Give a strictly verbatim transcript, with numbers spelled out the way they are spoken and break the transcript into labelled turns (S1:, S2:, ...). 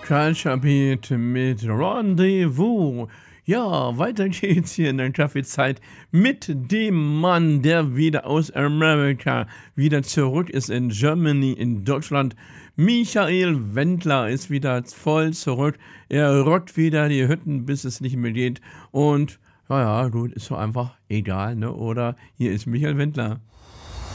S1: Kaltschapit mit Rendezvous. Ja, weiter geht's hier in der Kaffeezeit mit dem Mann, der wieder aus Amerika wieder zurück ist in Germany, in Deutschland. Michael Wendler ist wieder voll zurück. Er rockt wieder die Hütten, bis es nicht mehr geht. Und, ja, ja, gut, ist so einfach egal, ne? Oder hier ist Michael Wendler.